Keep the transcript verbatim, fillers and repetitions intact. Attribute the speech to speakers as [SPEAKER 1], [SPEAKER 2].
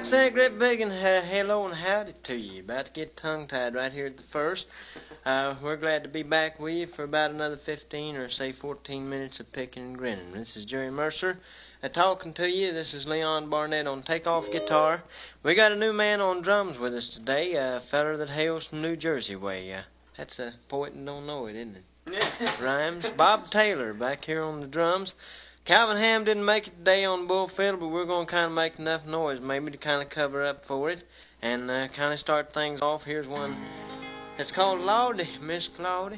[SPEAKER 1] Say a great big and uh, hello and howdy to you. About to get tongue-tied right here at the first. Uh, we're glad to be back with you for about another fifteen or say fourteen minutes of picking and grinning. This is Jerry Mercer uh, talking to you. This is Leon Barnett on takeoff guitar. We got a new man on drums with us today, a feller that hails from New Jersey way. Uh, that's a poet and don't know it, isn't it? Rhymes. Bob Taylor back here on the drums. Calvin Ham didn't make it today on bull fiddle, but we're going to kind of make enough noise maybe to kind of cover up for it and uh, kind of start things off. Here's one that's called Lordy, Miss Claudie.